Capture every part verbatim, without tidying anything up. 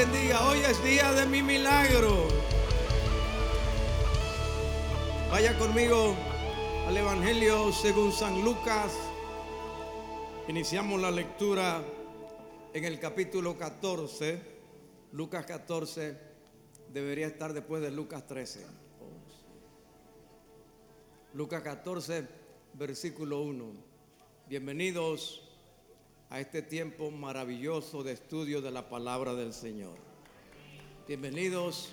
alguien diga: hoy es día de mi milagro. Vaya conmigo al Evangelio según San Lucas. Iniciamos la lectura en el capítulo catorce. Lucas catorce debería estar después de Lucas trece. Lucas catorce, versículo uno. Bienvenidos a este tiempo maravilloso de estudio de la palabra del Señor. Bienvenidos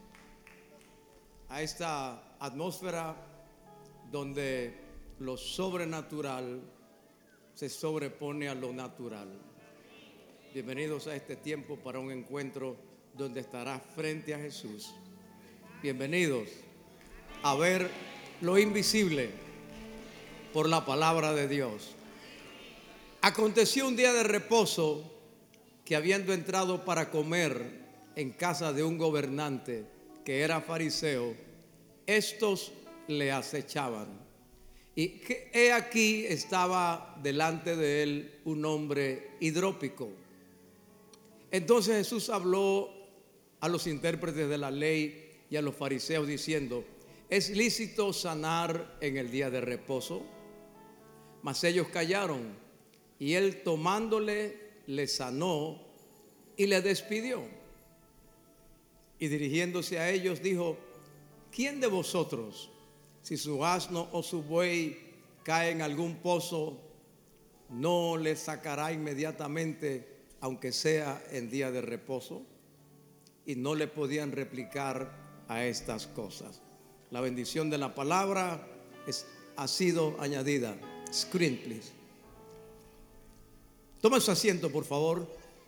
a esta atmósfera donde lo sobrenatural se sobrepone a lo natural. Bienvenidos a este tiempo para un encuentro donde estarás frente a Jesús. Bienvenidos a ver lo invisible por la palabra de Dios. Aconteció un día de reposo que, habiendo entrado para comer en casa de un gobernante que era fariseo, estos le acechaban. Y he aquí estaba delante de él un hombre hidrópico. Entonces Jesús habló a los intérpretes de la ley y a los fariseos diciendo: ¿es lícito sanar en el día de reposo? Mas ellos callaron, y él tomándole le sanó y le despidió. Y dirigiéndose a ellos dijo: ¿quién de vosotros, si su asno o su buey cae en algún pozo, no le sacará inmediatamente, aunque sea en día de reposo? Y no le podían replicar a estas cosas. La bendición de la palabra es, ha sido añadida. Screen, please. Toma su asiento, por favor.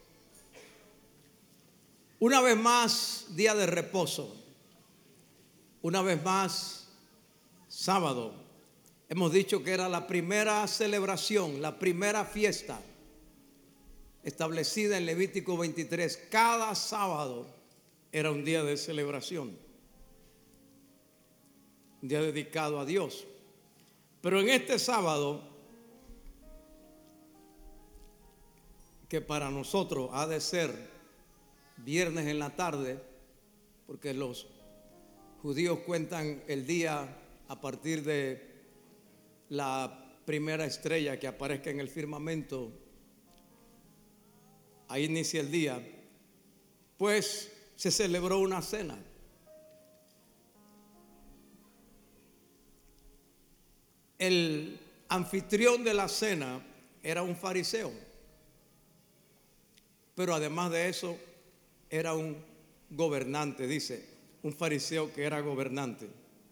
Una vez más, día de reposo. Una vez más, sábado. Hemos dicho que era la primera celebración, la primera fiesta establecida en Levítico veintitrés. Cada sábado era un día de celebración, un día dedicado a Dios. Pero en este sábado, que para nosotros ha de ser viernes en la tarde, porque los judíos cuentan el día a partir de la primera estrella que aparezca en el firmamento. Ahí inicia el día. Pues se celebró una cena. El anfitrión de la cena era un fariseo, pero además de eso era un gobernante, dice, un fariseo que era gobernante.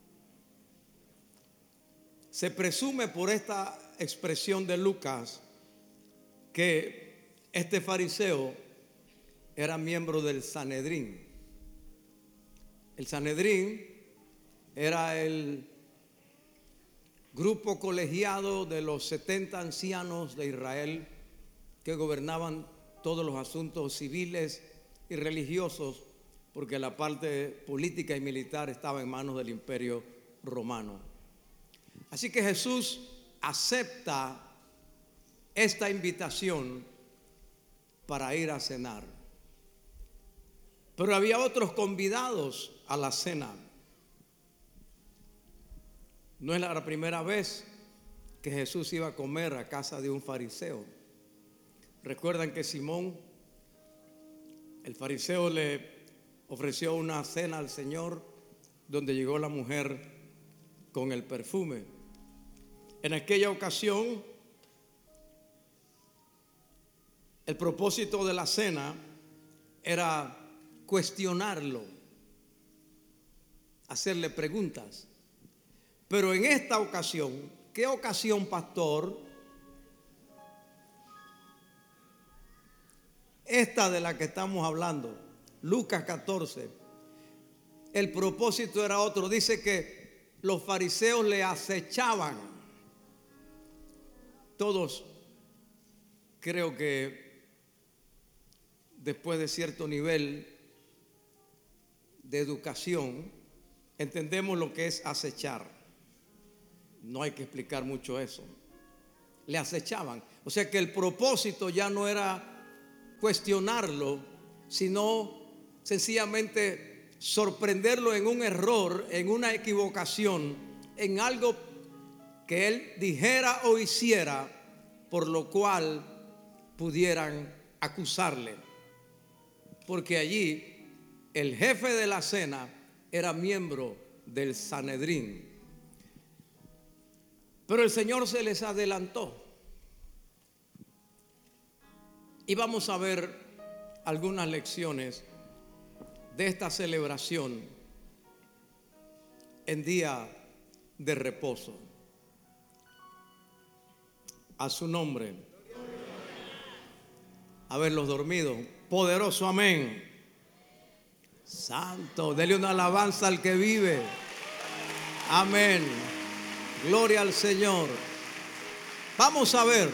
Se presume por esta expresión de Lucas que este fariseo era miembro del Sanedrín. El Sanedrín era el grupo colegiado de los setenta ancianos de Israel que gobernaban todos los asuntos civiles y religiosos, porque la parte política y militar estaba en manos del Imperio Romano. Así que Jesús acepta esta invitación para ir a cenar. Pero había otros convidados a la cena. No es la primera vez que Jesús iba a comer a casa de un fariseo. Recuerdan que Simón, el fariseo, le ofreció una cena al Señor, donde llegó la mujer con el perfume. En aquella ocasión, el propósito de la cena era cuestionarlo, hacerle preguntas. Pero en esta ocasión, ¿qué ocasión, pastor? Esta de la que estamos hablando, Lucas catorce. El propósito era otro. Dice que los fariseos le acechaban. Todos, creo que después de cierto nivel de educación, entendemos lo que es acechar. No hay que explicar mucho eso. Le acechaban. O sea que el propósito ya no era cuestionarlo, sino sencillamente sorprenderlo en un error, en una equivocación, en algo que él dijera o hiciera, por lo cual pudieran acusarle. Porque allí el jefe de la cena era miembro del Sanedrín. Pero el Señor se les adelantó. Y vamos a ver algunas lecciones de esta celebración en día de reposo. A su nombre. A ver los dormidos. Poderoso amén. Santo, dele una alabanza al que vive. Amén. Gloria al Señor. Vamos a ver.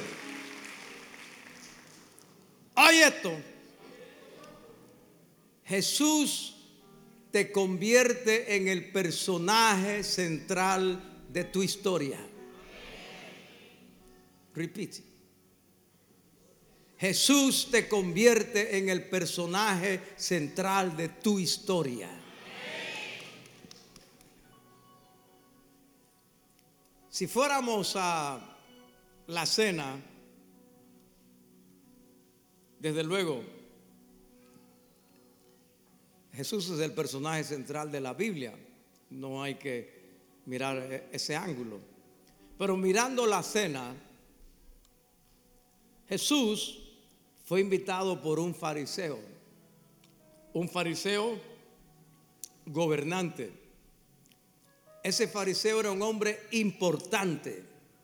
Oye esto. Jesús te convierte en el personaje central de tu historia. Repeat. Jesús te convierte en el personaje central de tu historia. Si fuéramos a la cena, desde luego, Jesús es el personaje central de la Biblia. No hay que mirar ese ángulo. Pero mirando la cena, Jesús fue invitado por un fariseo. Un fariseo gobernante. Ese fariseo era un hombre importante,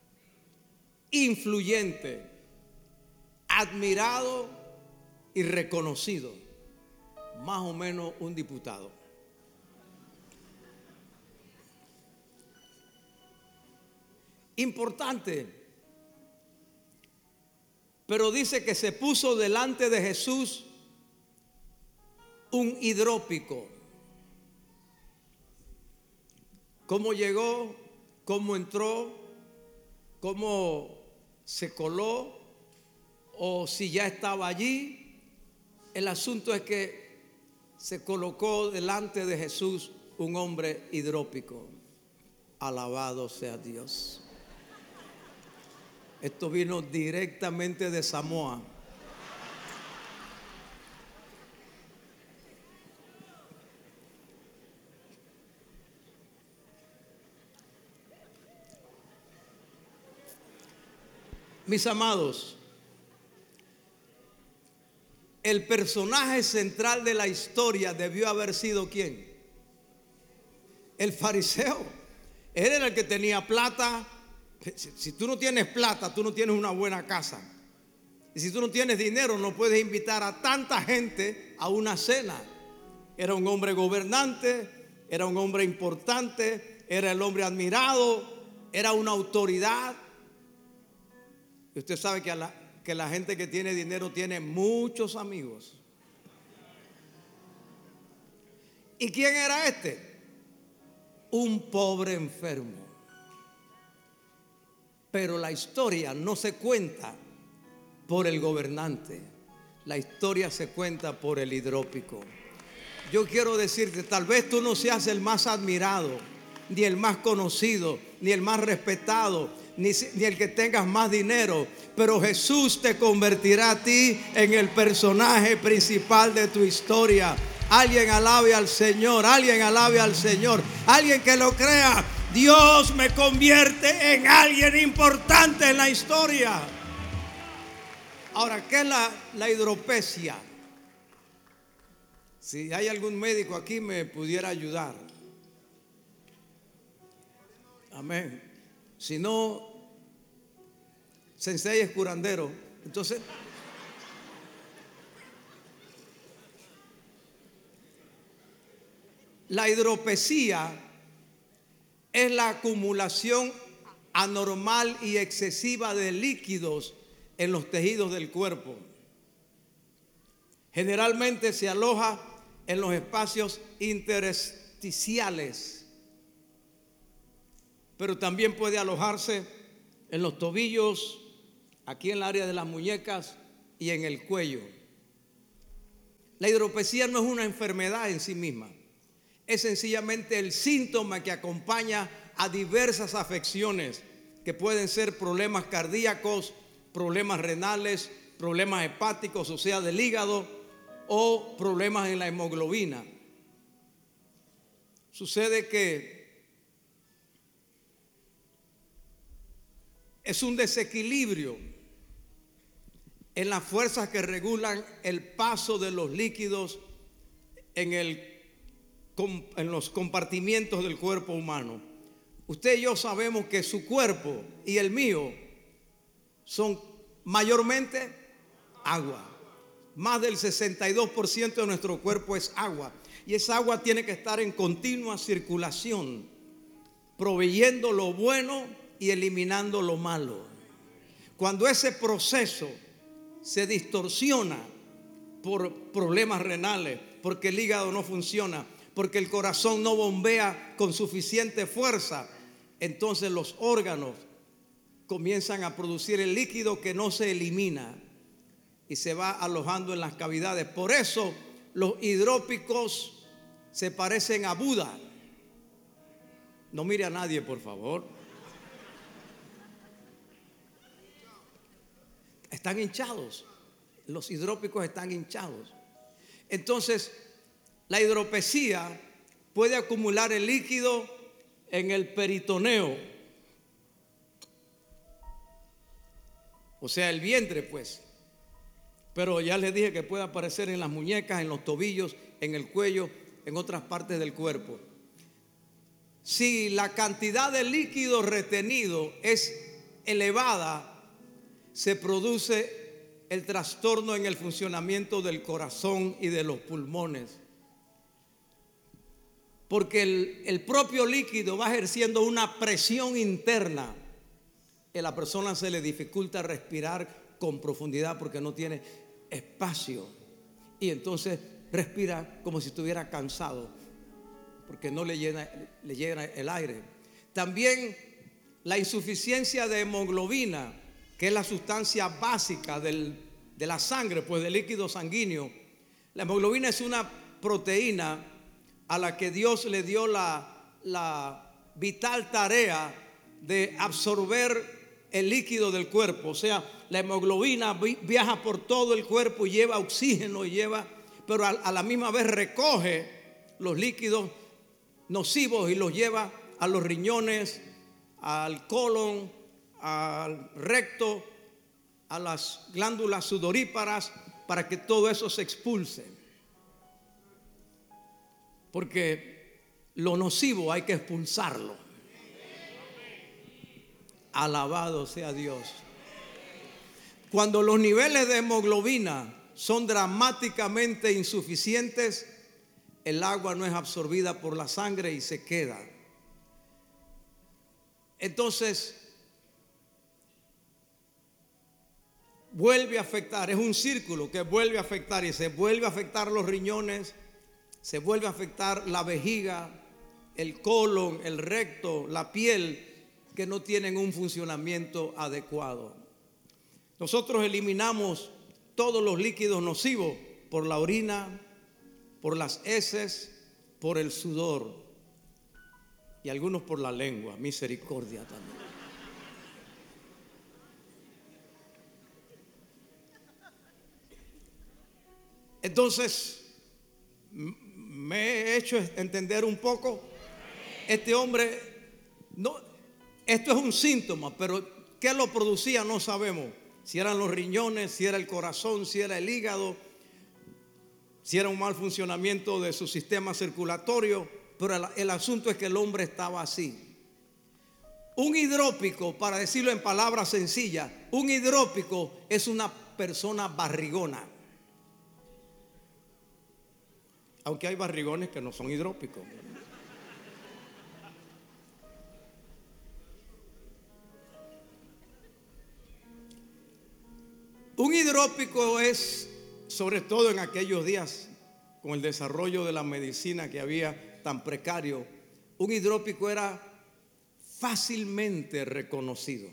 influyente, admirado y reconocido. Más o menos un diputado. Importante. Pero dice que se puso delante de Jesús un hidrópico. ¿Cómo llegó? ¿Cómo entró? ¿Cómo se coló? ¿O si ya estaba allí? El asunto es que se colocó delante de Jesús un hombre hidrópico. Alabado sea Dios. Esto vino directamente de Samoa. Mis amados, el personaje central de la historia debió haber sido ¿quién? El fariseo. Él era el que tenía plata. Si tú no tienes plata, tú no tienes una buena casa. Y si tú no tienes dinero, no puedes invitar a tanta gente a una cena. Era un hombre gobernante, era un hombre importante, era el hombre admirado, era una autoridad. Y usted sabe que, a la, que la gente que tiene dinero tiene muchos amigos. ¿Y quién era este? Un pobre enfermo. Pero la historia no se cuenta por el gobernante. La historia se cuenta por el hidrópico. Yo quiero decirte, tal vez tú no seas el más admirado, ni el más conocido, ni el más respetado, ni, ni el que tengas más dinero, pero Jesús te convertirá a ti en el personaje principal de tu historia. Alguien alabe al Señor, alguien alabe al Señor, alguien que lo crea. Dios me convierte en alguien importante en la historia. Ahora, ¿qué es la, la hidropesia? Si hay algún médico aquí me pudiera ayudar. Amén. Si no, sensei es curandero. Entonces, la hidropesía es la acumulación anormal y excesiva de líquidos en los tejidos del cuerpo. Generalmente se aloja en los espacios intersticiales, pero también puede alojarse en los tobillos, aquí en el área de las muñecas y en el cuello. La hidropesía no es una enfermedad en sí misma. Es sencillamente el síntoma que acompaña a diversas afecciones que pueden ser problemas cardíacos, problemas renales, problemas hepáticos, o sea, del hígado, o problemas en la hemoglobina. Sucede que es un desequilibrio en las fuerzas que regulan el paso de los líquidos en, el, en los compartimientos del cuerpo humano. Usted y yo sabemos que su cuerpo y el mío son mayormente agua. Más del sesenta y dos por ciento de nuestro cuerpo es agua. Y esa agua tiene que estar en continua circulación, proveyendo lo bueno y eliminando lo malo. Cuando ese proceso se distorsiona por problemas renales, porque el hígado no funciona, porque el corazón no bombea con suficiente fuerza, entonces los órganos comienzan a producir el líquido que no se elimina y se va alojando en las cavidades. Por eso los hidrópicos se parecen a Buda. No mire a nadie, por favor. Están hinchados. Los hidrópicos están hinchados. Entonces, la hidropesía puede acumular el líquido en el peritoneo, o sea, el vientre, pues. Pero ya les dije que puede aparecer en las muñecas, en los tobillos, en el cuello, en otras partes del cuerpo. Si la cantidad de líquido retenido es elevada, se produce el trastorno en el funcionamiento del corazón y de los pulmones. Porque el, el propio líquido va ejerciendo una presión interna. A la persona se le dificulta respirar con profundidad porque no tiene espacio. Y entonces respira como si estuviera cansado, porque no le llena, le llena el aire. También la insuficiencia de hemoglobina, que es la sustancia básica del, de la sangre, pues del líquido sanguíneo. La hemoglobina es una proteína a la que Dios le dio la, la vital tarea de absorber el líquido del cuerpo. O sea, la hemoglobina viaja por todo el cuerpo y lleva oxígeno y lleva, pero a, a la misma vez recoge los líquidos nocivos y los lleva a los riñones, al colon, al recto, a las glándulas sudoríparas, para que todo eso se expulse. Porque lo nocivo hay que expulsarlo. Alabado sea Dios. Cuando los niveles de hemoglobina son dramáticamente insuficientes, el agua no es absorbida por la sangre y se queda. Entonces, vuelve a afectar, es un círculo que vuelve a afectar y se vuelve a afectar los riñones, se vuelve a afectar la vejiga, el colon, el recto, la piel, que no tienen un funcionamiento adecuado. Nosotros eliminamos todos los líquidos nocivos por la orina, por las heces, por el sudor y algunos por la lengua. Misericordia también. Entonces, me he hecho entender un poco. Este hombre, no, esto es un síntoma, pero ¿qué lo producía? No sabemos. Si eran los riñones, si era el corazón, si era el hígado, si era un mal funcionamiento de su sistema circulatorio, pero el, el asunto es que el hombre estaba así. Un hidrópico, para decirlo en palabras sencillas, un hidrópico es una persona barrigona. Aunque hay barrigones que no son hidrópicos. Un hidrópico es, sobre todo en aquellos días, con el desarrollo de la medicina que había tan precario, un hidrópico era fácilmente reconocido.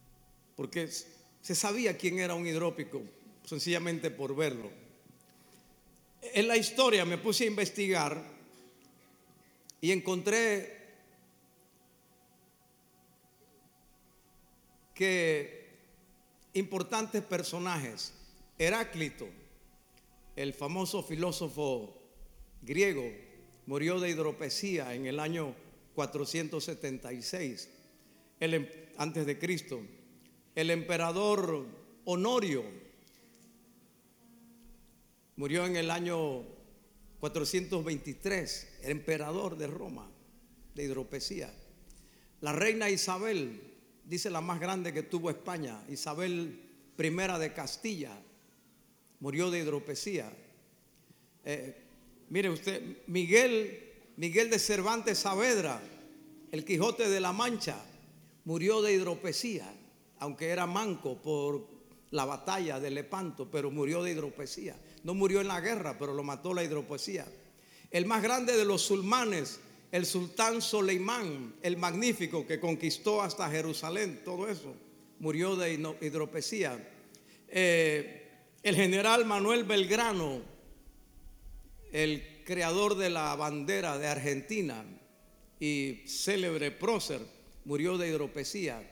Porque se sabía quién era un hidrópico, sencillamente por verlo. En la historia me puse a investigar y encontré que importantes personajes, Heráclito, el famoso filósofo griego, murió de hidropesía en el año cuatrocientos setenta y seis el, antes de Cristo. El emperador Honorio murió en el año cuatrocientos veintitrés, el emperador de Roma, de hidropesía. La reina Isabel, dice la más grande que tuvo España, Isabel primera de Castilla, murió de hidropesía. Eh, mire usted, Miguel, Miguel de Cervantes Saavedra, el Quijote de la Mancha, murió de hidropesía, aunque era manco por la batalla de Lepanto, pero murió de hidropesía. No murió en la guerra, pero lo mató la hidropesía. El más grande de los sulmanes, el sultán Soleimán, el magnífico, que conquistó hasta Jerusalén, todo eso, murió de hidropesía. Eh, el general Manuel Belgrano, el creador de la bandera de Argentina y célebre prócer, murió de hidropesía.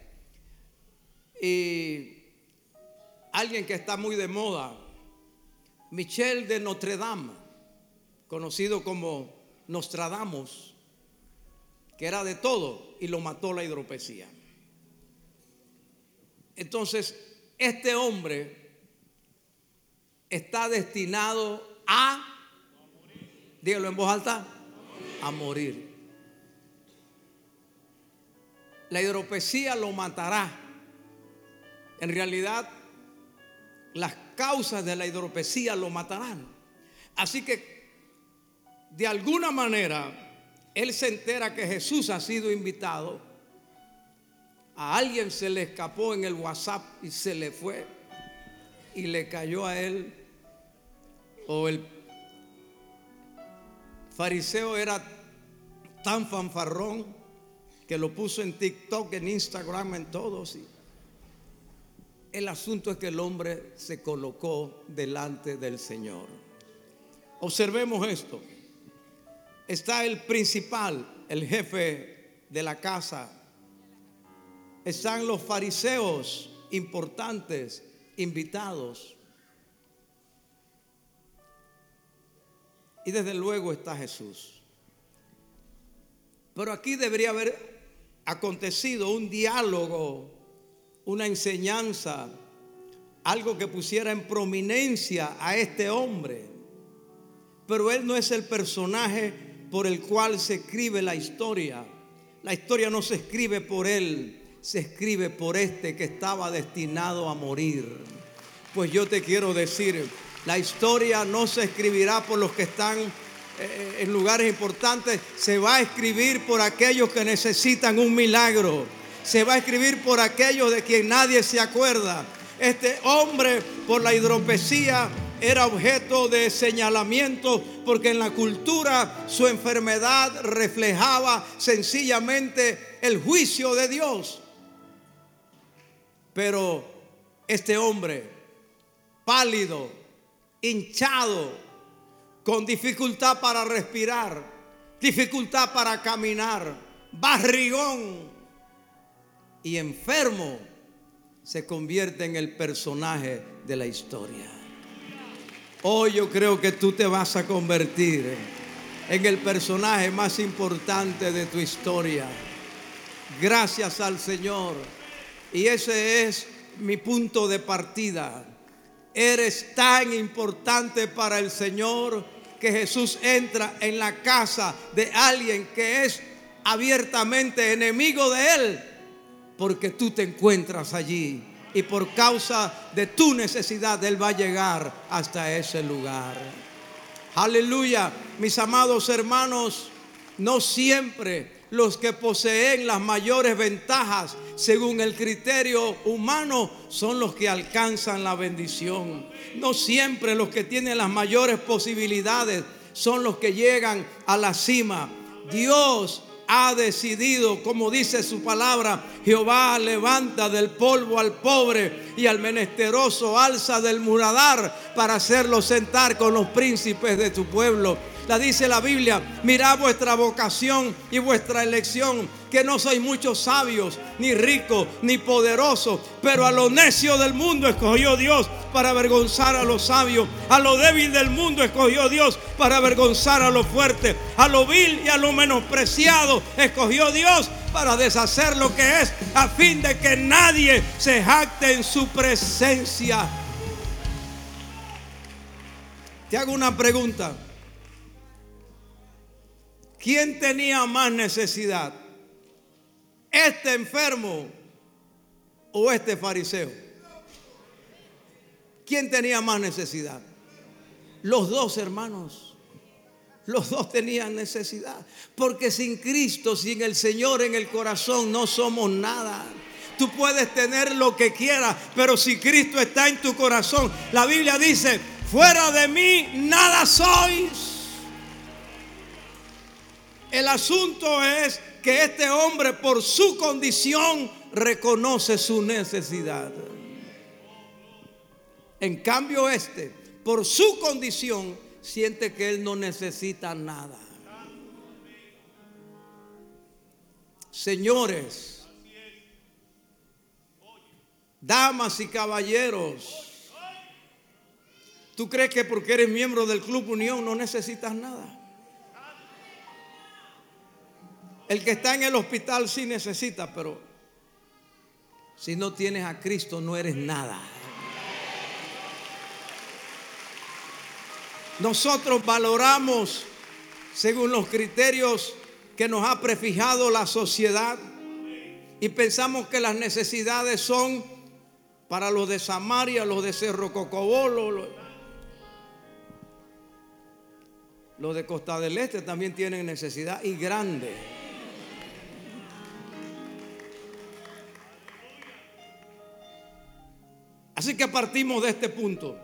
Y alguien que está muy de moda, Michel de Notre Dame, conocido como Nostradamus, que era de todo y lo mató la hidropesía. Entonces, este hombre está destinado a, dígalo en voz alta, a morir. La hidropesía lo matará. En realidad, las causas de la hidropesía lo matarán. Así que, de alguna manera, él se entera que Jesús ha sido invitado. A alguien se le escapó en el WhatsApp y se le fue y le cayó a él. O el fariseo era tan fanfarrón que lo puso en TikTok, en Instagram, en todos. Y el asunto es que el hombre se colocó delante del Señor. Observemos esto. Está el principal, el jefe de la casa. Están los fariseos importantes, invitados. Y desde luego está Jesús. Pero aquí debería haber acontecido un diálogo, una enseñanza, algo que pusiera en prominencia a este hombre. Pero él no es el personaje por el cual se escribe la historia. La historia no se escribe por él, se escribe por este que estaba destinado a morir. Pues yo te quiero decir, la historia no se escribirá por los que están eh, en lugares importantes. Se va a escribir por aquellos que necesitan un milagro. Se va a escribir por aquellos de quien nadie se acuerda. Este hombre, por la hidropesía, era objeto de señalamiento, porque en la cultura su enfermedad reflejaba sencillamente el juicio de Dios. Pero este hombre, pálido, hinchado, con dificultad para respirar, dificultad para caminar, barrigón y enfermo, se convierte en el personaje de la historia. Hoy yo creo que tú te vas a convertir en el personaje más importante de tu historia. Gracias al Señor. Y ese es mi punto de partida. Eres tan importante para el Señor que Jesús entra en la casa de alguien que es abiertamente enemigo de Él, porque tú te encuentras allí. Y por causa de tu necesidad, Él va a llegar hasta ese lugar. Aleluya. Mis amados hermanos, no siempre los que poseen las mayores ventajas según el criterio humano son los que alcanzan la bendición. No siempre los que tienen las mayores posibilidades son los que llegan a la cima. Dios ha decidido, como dice su palabra, Jehová levanta del polvo al pobre y al menesteroso alza del muladar para hacerlo sentar con los príncipes de tu pueblo. La dice la Biblia: mirad vuestra vocación y vuestra elección, que no sois muchos sabios, ni ricos, ni poderosos, pero a lo necio del mundo escogió Dios para avergonzar a los sabios. A lo débil del mundo escogió Dios para avergonzar a los fuertes. A lo vil y a lo menospreciado escogió Dios para deshacer lo que es, a fin de que nadie se jacte en su presencia. Te hago una pregunta: ¿quién tenía más necesidad? ¿Este enfermo o este fariseo? ¿Quién tenía más necesidad? Los dos, hermanos. Los dos tenían necesidad. Porque sin Cristo, sin el Señor en el corazón, no somos nada. Tú puedes tener lo que quieras, pero si Cristo está en tu corazón, la Biblia dice: fuera de mí nada sois. El asunto es que este hombre, por su condición, reconoce su necesidad. En cambio, este, por su condición, siente que él no necesita nada. Señores, damas y caballeros, ¿tú crees que porque eres miembro del Club Unión no necesitas nada? El que está en el hospital sí necesita, pero si no tienes a Cristo no eres nada. Nosotros valoramos según los criterios que nos ha prefijado la sociedad y pensamos que las necesidades son para los de Samaria, los de Cerro Cocobolo, los, los de Costa del Este también tienen necesidad, y grande. Así que partimos de este punto.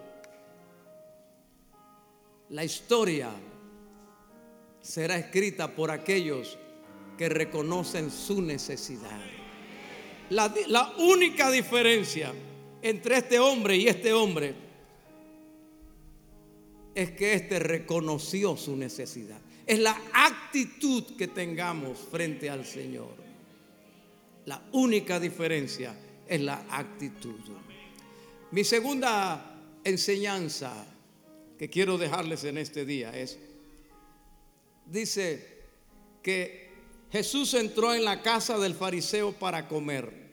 La historia será escrita por aquellos que reconocen su necesidad. La, la única diferencia entre este hombre y este hombre es que este reconoció su necesidad. Es la actitud que tengamos frente al Señor. La única diferencia es la actitud. Mi segunda enseñanza que quiero dejarles en este día es, dice que Jesús entró en la casa del fariseo para comer.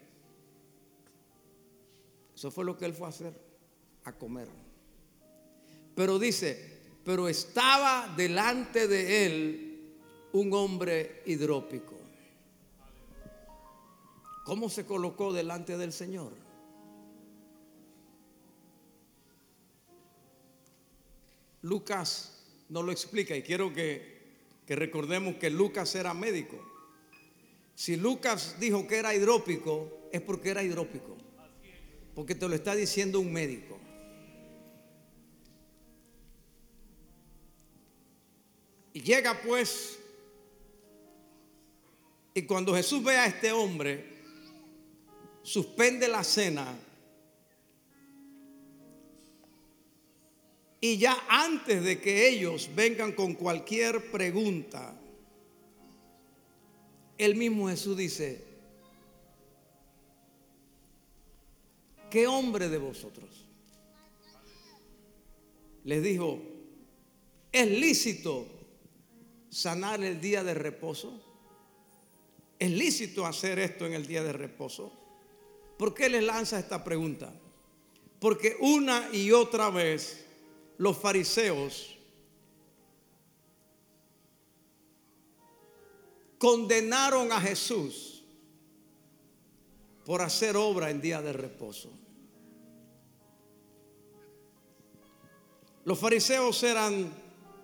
Eso fue lo que él fue a hacer, a comer. Pero dice, pero estaba delante de él un hombre hidrópico. ¿Cómo se colocó delante del Señor? Lucas nos lo explica, y quiero que, que recordemos que Lucas era médico. Si Lucas dijo que era hidrópico, es porque era hidrópico, porque te lo está diciendo un médico. Y llega pues, y cuando Jesús ve a este hombre, suspende la cena. Y ya antes de que ellos vengan con cualquier pregunta, el mismo Jesús dice: ¿qué hombre de vosotros les dijo, es lícito sanar el día de reposo? ¿Es lícito hacer esto en el día de reposo? ¿Por qué les lanza esta pregunta? Porque una y otra vez los fariseos condenaron a Jesús por hacer obra en día de reposo. Los fariseos eran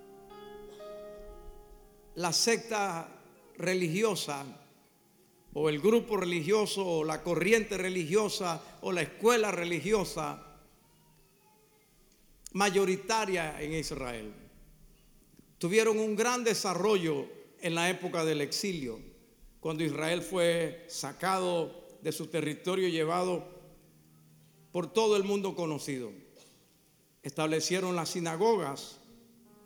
la secta religiosa, o el grupo religioso, o la corriente religiosa, o la escuela religiosa mayoritaria en Israel. Tuvieron un gran desarrollo en la época del exilio. cuando Israel fue sacado de su territorio y llevado por todo el mundo conocido. Establecieron las sinagogas